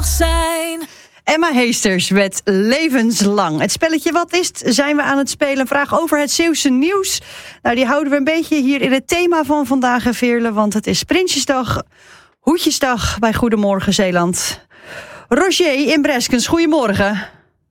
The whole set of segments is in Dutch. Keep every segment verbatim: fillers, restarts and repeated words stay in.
mag zijn. Emma Heesters met Levenslang. Het spelletje Wat is het? Zijn we aan het spelen. Een vraag over het Zeeuwse nieuws. Nou, die houden we een beetje hier in het thema van vandaag, Veerle. Want het is Prinsjesdag, Hoedjesdag bij Goedemorgen Zeeland. Roger in Breskens, goedemorgen.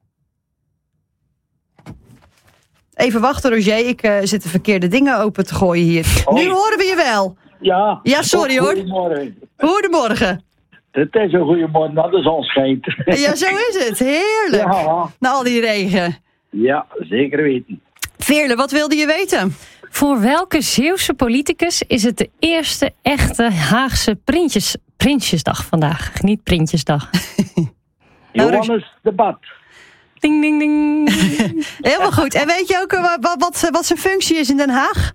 Even wachten, Roger. Ik uh, zit de verkeerde dingen open te gooien hier. Oh. Nu horen we je wel. Ja. Ja, sorry hoor. Goedemorgen. Goedemorgen. Het is een goede morgen, dat de zon schijnt. Ja, zo is het. Heerlijk. Ja. Na al die regen. Ja, zeker weten. Veerle, wat wilde je weten? Voor welke Zeeuwse politicus is het de eerste echte Haagse Prinsjes, Prinsjesdag vandaag? Niet Prinsjesdag. Johannes de Bad. Ding, ding, ding. Helemaal goed. En weet je ook uh, wat, wat, wat zijn functie is in Den Haag?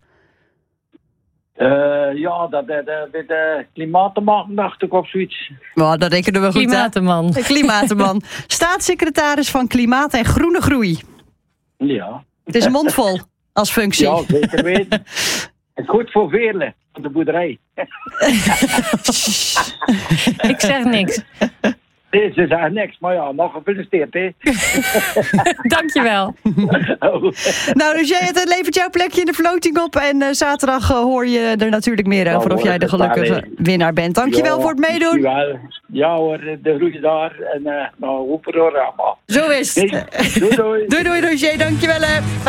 Uh, ja, dat heeft uh, met uh, klimaat te maken, dacht ik, of zoiets. Nou, dat rekenen we goed, Klimatenman. Hè? Klimatenman. Staatssecretaris van Klimaat en Groene Groei. Ja. Het is een mondvol als functie. Ja, zeker weten. Goed voor Veerle, voor de boerderij. Ik zeg niks. Nee, ze zeggen niks, maar ja, nog gefeliciteerd, hè. Dankjewel. Oh. Nou, dus jij, het levert jouw plekje in de floating op. En uh, zaterdag uh, hoor je er natuurlijk meer over of jij de gelukkige winnaar bent. Dankjewel ja, voor het meedoen. Dankjewel. Ja hoor, de groetjes daar. En uh, nou, hoeper hoor allemaal. Zo is het. Doei doei. Doei doei, Roger. Dankjewel. Hè.